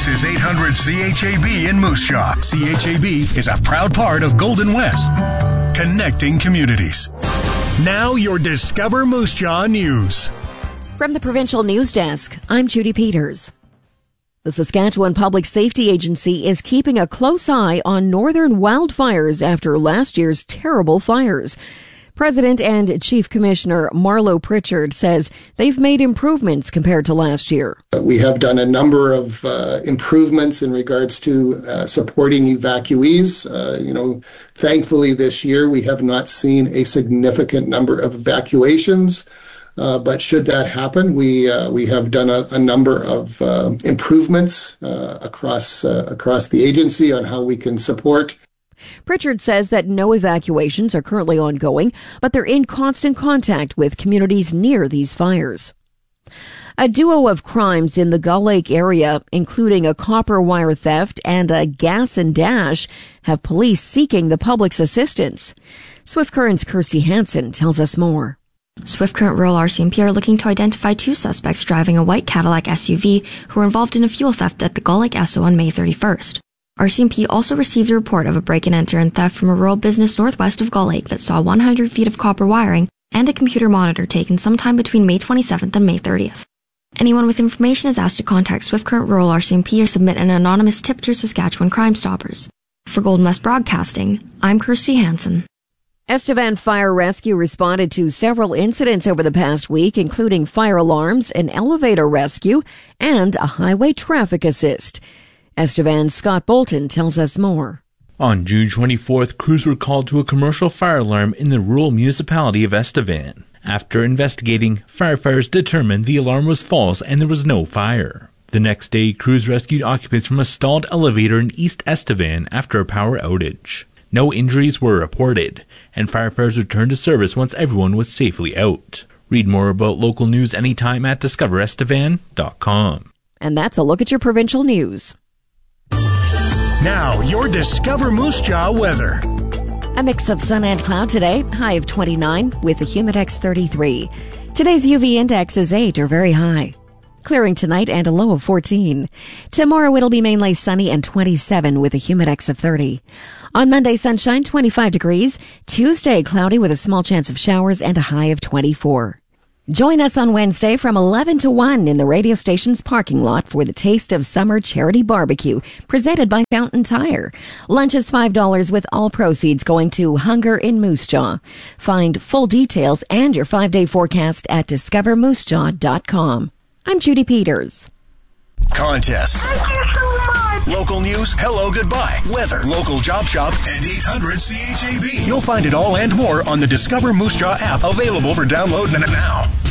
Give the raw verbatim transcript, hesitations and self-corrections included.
This is eight hundred C H A B in Moose Jaw. C H A B is a proud part of Golden West, connecting communities. Now your Discover Moose Jaw News. From the Provincial News Desk, I'm Judy Peters. The Saskatchewan Public Safety Agency is keeping a close eye on northern wildfires after last year's terrible fires. President and Chief Commissioner Marlo Pritchard says they've made improvements compared to last year. We have done a number of uh, improvements in regards to uh, supporting evacuees. Uh, you know, thankfully this year we have not seen a significant number of evacuations. Uh, but should that happen, we uh, we have done a, a number of uh, improvements uh, across uh, across the agency on how we can support. Pritchard says that no evacuations are currently ongoing, but they're in constant contact with communities near these fires. A duo of crimes in the Gull Lake area, including a copper wire theft and a gas and dash, have police seeking the public's assistance. Swift Current's Kirsty Hansen tells us more. Swift Current Rural R C M P are looking to identify two suspects driving a white Cadillac S U V who were involved in a fuel theft at the Gull Lake Esso on May thirty-first. R C M P also received a report of a break-and-enter and theft from a rural business northwest of Gull Lake that saw one hundred feet of copper wiring and a computer monitor taken sometime between May twenty-seventh and May thirtieth. Anyone with information is asked to contact Swift Current Rural R C M P or submit an anonymous tip through Saskatchewan Crime Stoppers. For Golden West Broadcasting, I'm Kirsty Hansen. Estevan Fire Rescue responded to several incidents over the past week, including fire alarms, an elevator rescue, and a highway traffic assist. Estevan's Scott Bolton tells us more. On June twenty-fourth, crews were called to a commercial fire alarm in the rural municipality of Estevan. After investigating, firefighters determined the alarm was false and there was no fire. The next day, crews rescued occupants from a stalled elevator in East Estevan after a power outage. No injuries were reported, and firefighters returned to service once everyone was safely out. Read more about local news anytime at discover estevan dot com. And that's a look at your provincial news. Now, your Discover Moose Jaw weather. A mix of sun and cloud today, high of twenty-nine with a humidex thirty-three. Today's U V index is eight or very high. Clearing tonight and a low of fourteen. Tomorrow it'll be mainly sunny and twenty-seven with a humidex of thirty. On Monday, sunshine, twenty-five degrees. Tuesday, cloudy with a small chance of showers and a high of twenty-four. Join us on Wednesday from eleven to one in the radio station's parking lot for the Taste of Summer Charity Barbecue, presented by Fountain Tire. Lunch is five dollars with all proceeds going to Hunger in Moose Jaw. Find full details and your five-day forecast at discover moose jaw dot com. I'm Judy Peters. Contests. Thank you so much. Local news, hello, goodbye, weather, local job shop, and eight hundred C H A B. You'll find it all and more on the Discover Moose Jaw app, available for download now.